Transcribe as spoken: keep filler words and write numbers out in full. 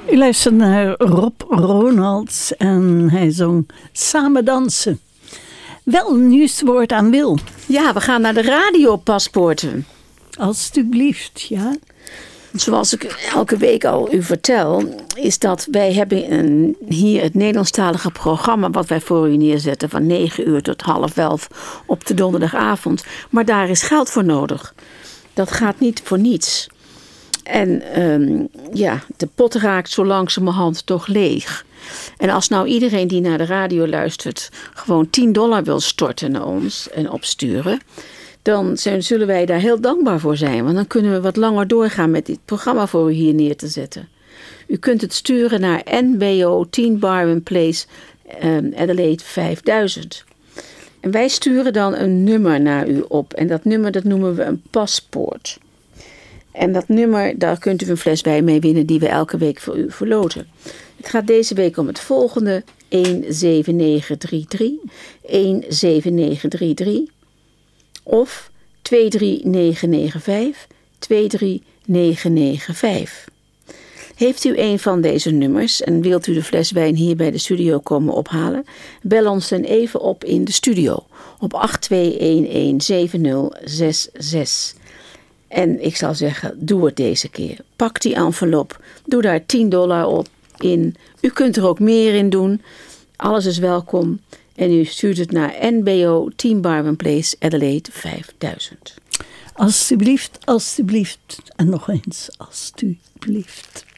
U luistert naar Rob Ronalds en hij zong Samen dansen. Wel, nu is het woord aan Wil. Ja, we gaan naar de radiopaspoorten. Alsjeblieft, ja. Zoals ik elke week al u vertel, is dat wij hebben een, hier het Nederlandstalige programma wat wij voor u neerzetten van negen uur tot half elf op de donderdagavond. Maar daar is geld voor nodig. Dat gaat niet voor niets. En um, ja, de pot raakt zo langzamerhand toch leeg. En als nou iedereen die naar de radio luistert gewoon tien dollar wil storten naar ons en opsturen, dan zijn, zullen wij daar heel dankbaar voor zijn. Want dan kunnen we wat langer doorgaan met dit programma voor u hier neer te zetten. U kunt het sturen naar N B O tien Barwin Place, um, Adelaide vijfduizend. En wij sturen dan een nummer naar u op. En dat nummer dat noemen we een paspoort. En dat nummer, daar kunt u een fles bij mee winnen die we elke week voor u verloten. Het gaat deze week om het volgende: een zeven negen drie drie, een zeven negen drie drie of twee drie negen negen vijf, twee drie negen negen vijf. Heeft u een van deze nummers en wilt u de fles wijn hier bij de studio komen ophalen? Bel ons dan even op in de studio op acht twee een een zeven nul zes zes. En ik zal zeggen, doe het deze keer. Pak die envelop, doe daar tien dollar op in. U kunt er ook meer in doen. Alles is welkom. En u stuurt het naar N B O tien Barwin Place, Adelaide vijfduizend. Alsjeblieft, alsjeblieft. En nog eens, alsjeblieft.